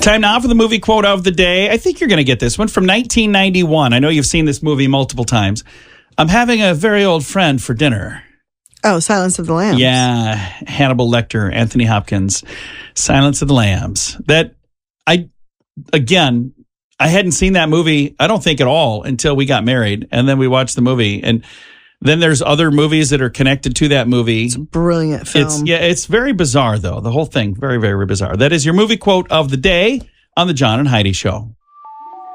Time now for the movie quote of the day. I think you're going to get this one from 1991. I know you've seen this movie multiple times. I'm having a very old friend for dinner. Oh, Silence of the Lambs. Yeah, Hannibal Lecter, Anthony Hopkins, Silence of the Lambs. I hadn't seen that movie, I don't think at all, until we got married. And then we watched the movie. And then there's other movies that are connected to that movie. It's a brilliant film. It's very bizarre, though. The whole thing, very, very bizarre. That is your movie quote of the day on the John and Heidi Show.